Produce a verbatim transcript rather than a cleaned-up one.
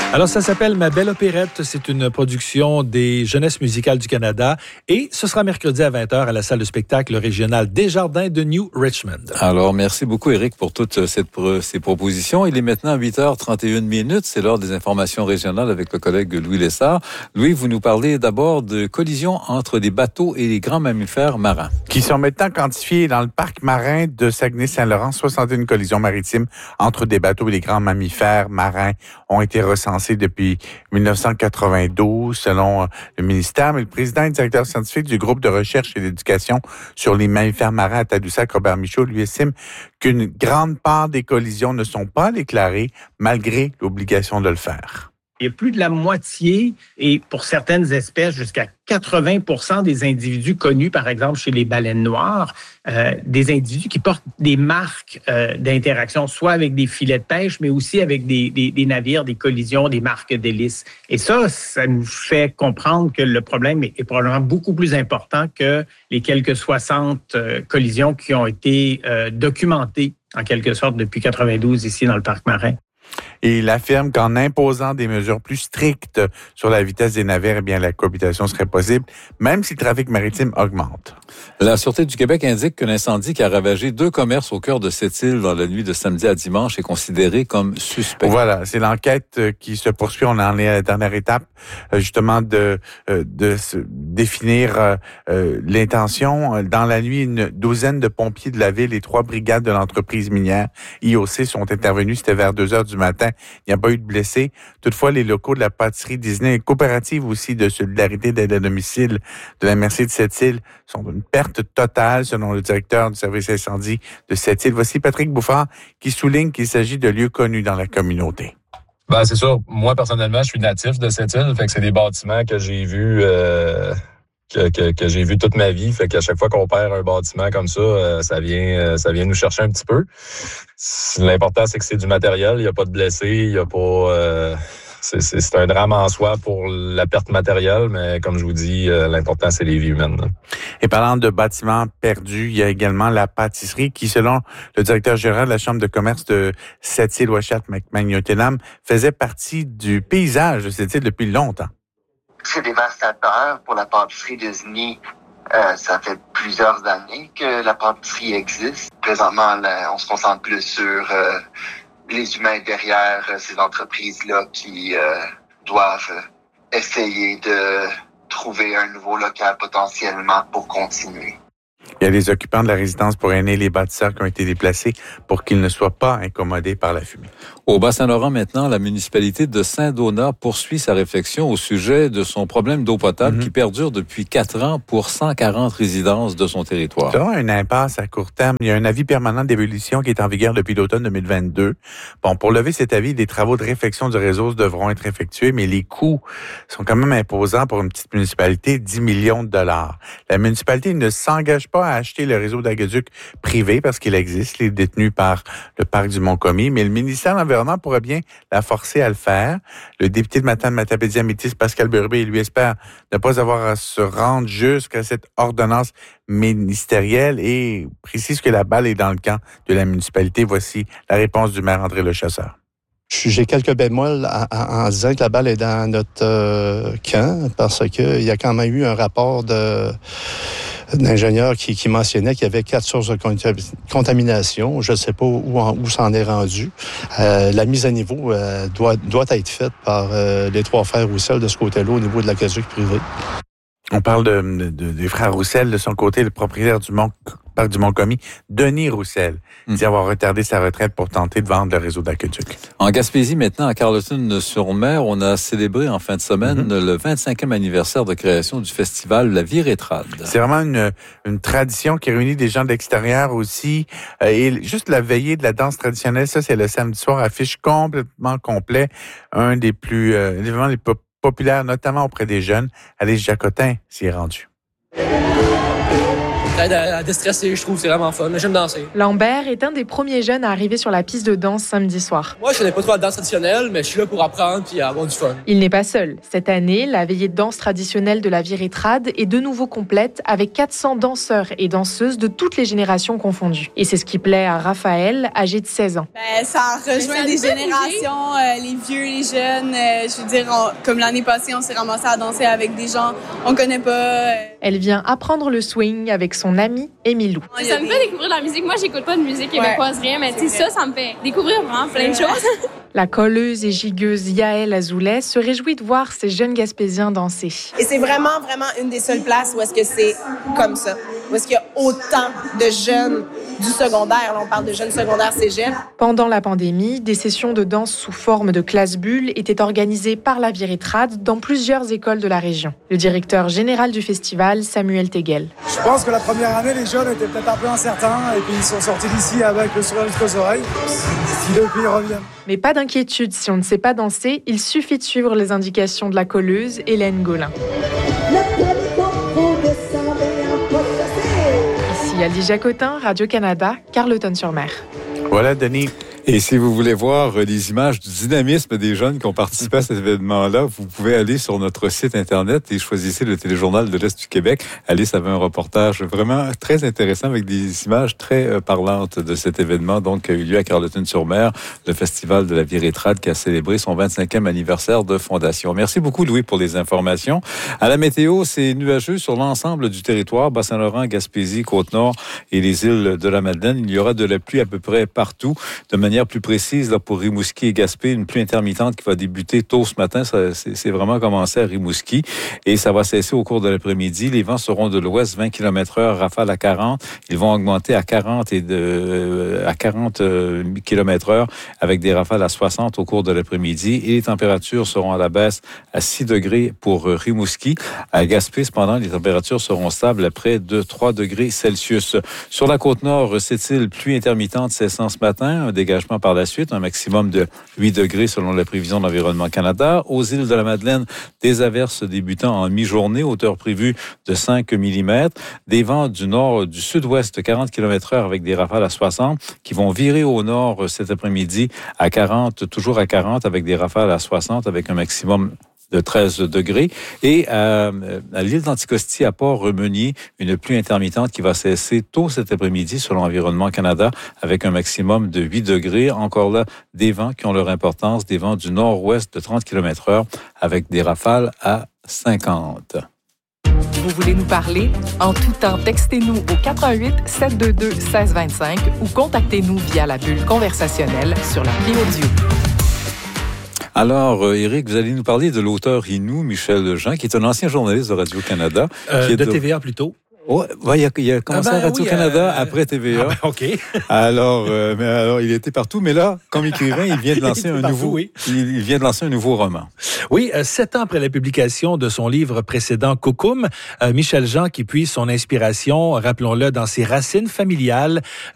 Alors, ça s'appelle Ma belle opérette. C'est une production des Jeunesses musicales du Canada et ce sera mercredi à vingt heures à la salle de spectacle régionale Desjardins de New Richmond. Alors, merci beaucoup, Éric, pour toutes cette, ces propositions. Il est maintenant huit heures trente et une minutes. C'est l'heure des informations régionales avec le collègue Louis Lessard. Louis, vous nous parlez d'abord de collisions entre des bateaux et les grands mammifères marins. Qui sont maintenant quantifiés dans le parc marin de Saguenay-Saint-Laurent. soixante et une collisions maritimes entre des bateaux et les grands mammifères marins ont été recensées depuis dix-neuf cent quatre-vingt-douze, selon le ministère. Mais le président et directeur scientifique du groupe de recherche et d'éducation sur les mammifères marins à Tadoussac, Robert Michaud, lui estime qu'une grande part des collisions ne sont pas déclarées malgré l'obligation de le faire. Il y a plus de la moitié, et pour certaines espèces, jusqu'à quatre-vingts pour cent des individus connus, par exemple chez les baleines noires, euh, des individus qui portent des marques euh, d'interaction, soit avec des filets de pêche, mais aussi avec des, des, des navires, des collisions, des marques d'hélice. Et ça, ça nous fait comprendre que le problème est, est probablement beaucoup plus important que les quelques soixante euh, collisions qui ont été euh, documentées, en quelque sorte, depuis quatre-vingt-douze ici dans le parc marin. Et il affirme qu'en imposant des mesures plus strictes sur la vitesse des navires, eh bien, la cohabitation serait possible, même si le trafic maritime augmente. La Sûreté du Québec indique que l'incendie qui a ravagé deux commerces au cœur de cette île dans la nuit de samedi à dimanche est considéré comme suspect. Voilà, c'est l'enquête qui se poursuit. On en est à la dernière étape, justement, de, de définir l'intention. Dans la nuit, une douzaine de pompiers de la ville et trois brigades de l'entreprise minière I O C sont intervenus. C'était vers deux heures du matin. Il n'y a pas eu de blessés. Toutefois, les locaux de la pâtisserie Disney, coopérative aussi de solidarité d'aide à domicile de la Merci de cette île, sont d'une perte totale, selon le directeur du service incendie de cette île. Voici Patrick Bouffard qui souligne qu'il s'agit de lieux connus dans la communauté. Ben, c'est sûr. Moi, personnellement, je suis natif de cette île. Fait que c'est des bâtiments que j'ai vus, euh, que, que, que j'ai vus toute ma vie. Fait qu'à chaque fois qu'on perd un bâtiment comme ça, euh, ça vient, euh, ça vient nous chercher un petit peu. L'important, c'est que c'est du matériel. Il n'y a pas de blessés. Il y a pas, euh, c'est, c'est, c'est un drame en soi pour la perte matérielle, mais comme je vous dis, euh, l'important, c'est les vies humaines. Là. Et parlant de bâtiments perdus, il y a également la pâtisserie qui, selon le directeur général de la Chambre de commerce de cette île, Ouachat McMahon-Tenam, faisait partie du paysage de cette île depuis longtemps. C'est dévastateur pour la pâtisserie Disney. Euh, ça fait plusieurs années que la pâtisserie existe. Présentement, là, on se concentre plus sur euh, les humains derrière euh, ces entreprises-là qui euh, doivent essayer de trouver un nouveau local potentiellement pour continuer. Il y a les occupants de la résidence pour aînés, les bâtisseurs qui ont été déplacés pour qu'ils ne soient pas incommodés par la fumée. Au Bas-Saint-Laurent, maintenant, la municipalité de Saint-Donat poursuit sa réflexion au sujet de son problème d'eau potable mm-hmm. qui perdure depuis quatre ans pour cent quarante résidences de son territoire. C'est vraiment une impasse à court terme. Il y a un avis permanent d'évolution qui est en vigueur depuis l'automne deux mille vingt-deux. Bon, pour lever cet avis, des travaux de réfection du réseau devront être effectués, mais les coûts sont quand même imposants pour une petite municipalité, dix millions de dollars. La municipalité ne s'engage pas à acheter le réseau d'aqueduc privé parce qu'il existe, il est détenu par le parc du Mont-Commis, mais le ministère de l'Environnement pourrait bien la forcer à le faire. Le député de Matane-Matapédia-Métis, Pascal Bérubé, lui espère ne pas avoir à se rendre jusqu'à cette ordonnance ministérielle et précise que la balle est dans le camp de la municipalité. Voici la réponse du maire André Lechasseur. J'ai quelques bémols en, en, en disant que la balle est dans notre euh, camp parce qu'il y a quand même eu un rapport de d'ingénieurs qui, qui mentionnait qu'il y avait quatre sources de contamination. Je ne sais pas où, en, où ça en est rendu. Euh, la mise à niveau euh, doit, doit être faite par euh, les trois frères Roussel de ce côté-là au niveau de l'aqueduc privé. On parle de, de, des frères Roussel. De son côté, le propriétaire du Mont, parc du Mont-Commis, Denis Roussel, mmh. dit avoir retardé sa retraite pour tenter de vendre le réseau d'aqueduc. En Gaspésie, maintenant, à Carleton-sur-Mer, on a célébré en fin de semaine mmh. le vingt-cinquième anniversaire de création du festival La Vie rétrade. C'est vraiment une, une tradition qui réunit des gens de l'extérieur aussi. Euh, et juste la veillée de la danse traditionnelle, ça, c'est le samedi soir, affiche complètement complet. Un des plus, euh, évidemment, les plus populaire, notamment auprès des jeunes. Alice Jacotin s'y est rendue. Ça aide à, à déstresser, je trouve, c'est vraiment fun. J'aime danser. Lambert est un des premiers jeunes à arriver sur la piste de danse samedi soir. Moi, je connais pas trop la danse traditionnelle, mais je suis là pour apprendre et avoir du fun. Il n'est pas seul. Cette année, la veillée de danse traditionnelle de la Virétrade est de nouveau complète avec quatre cents danseurs et danseuses de toutes les générations confondues. Et c'est ce qui plaît à Raphaël, âgé de seize ans. Ben, ça rejoint des générations, euh, les vieux, les jeunes. Euh, je veux dire, on, comme l'année passée, on s'est ramassé à danser avec des gens qu'on connaît pas. Euh. Elle vient apprendre le swing avec son ami Émilou. Ça me fait découvrir la musique. Moi, j'écoute pas de musique québécoise, ouais. rien, mais tu sais, ça, ça me fait découvrir vraiment plein de choses. La colleuse et gigueuse Yael Azoulay se réjouit de voir ces jeunes Gaspésiens danser. Et c'est vraiment, vraiment une des seules places où est-ce que c'est comme ça, où est-ce qu'il y a autant de jeunes du secondaire. Là, on parle de jeunes secondaires cégep. Pendant la pandémie, des sessions de danse sous forme de classe bulle étaient organisées par la Virétrade dans plusieurs écoles de la région. Le directeur général du festival, Samuel Teguel. Je pense que la première année, les jeunes étaient peut-être un peu incertains et puis ils sont sortis d'ici avec le sourire jusqu'aux oreilles. Si depuis ils reviennent. Mais pas d'inquiétude, si on ne sait pas danser, il suffit de suivre les indications de la colleuse Hélène Gaulin. Ici Ali Jacotin, Radio-Canada, Carleton-sur-Mer. Voilà, Denis. Et si vous voulez voir les images du dynamisme des jeunes qui ont participé à cet événement-là, vous pouvez aller sur notre site Internet et choisissez le Téléjournal de l'Est du Québec. Alice avait un reportage vraiment très intéressant avec des images très euh, parlantes de cet événement, donc, qui a eu lieu à Carleton-sur-Mer, le Festival de la Virétrade qui a célébré son vingt-cinquième anniversaire de fondation. Merci beaucoup, Louis, pour les informations. À la météo, c'est nuageux sur l'ensemble du territoire, Bas-Saint-Laurent, Gaspésie, Côte-Nord et les îles de la Madeleine. Il y aura de la pluie à peu près partout, de manière plus précise là, pour Rimouski et Gaspé, une pluie intermittente qui va débuter tôt ce matin. Ça, c'est, c'est vraiment commencé à Rimouski et ça va cesser au cours de l'après-midi. Les vents seront de l'ouest, vingt kilomètres heure, rafale à quarante. Ils vont augmenter à quarante et de, à quarante kilomètres heure avec des rafales à soixante au cours de l'après-midi. Et les températures seront à la baisse à six degrés pour Rimouski. À Gaspé, cependant, les températures seront stables à près de trois degrés Celsius. Sur la Côte-Nord, cette île, pluie intermittente cessant ce matin, un dégagement par la suite, un maximum de huit degrés selon la prévision d'Environnement Canada. Aux îles de la Madeleine, des averses débutant en mi-journée, hauteur prévue de cinq millimètres. Des vents du nord, du sud-ouest de quarante kilomètres heure avec des rafales à soixante qui vont virer au nord cet après-midi à quarante, toujours à quarante avec des rafales à soixante avec un maximum de treize degrés. Et euh, à l'île d'Anticosti, à Port-Remenier, une pluie intermittente qui va cesser tôt cet après-midi selon Environnement Canada avec un maximum de huit degrés. Encore là, des vents qui ont leur importance, des vents du nord-ouest de trente kilomètres heure avec des rafales à cinquante. Vous voulez nous parler? En tout temps, textez-nous au quatre un huit, sept deux deux, un six deux cinq ou contactez-nous via la bulle conversationnelle sur l'appli audio. Alors, Éric, vous allez nous parler de l'auteur Inou, Michel Jean, qui est un ancien journaliste de Radio-Canada. Euh, qui est de T V A plutôt. Oh, ouais, il, a, il a commencé ah ben, à Radio-Canada oui, euh... après T V A. Ah ben, OK. alors, euh, mais alors, il était partout. Mais là, comme écrivain, il vient de lancer un partout, nouveau. Oui. Il vient de lancer un nouveau roman. Oui, euh, sept ans après la publication de son livre précédent, Coucoum, euh, Michel Jean, qui puise son inspiration, rappelons-le, dans ses racines familiales,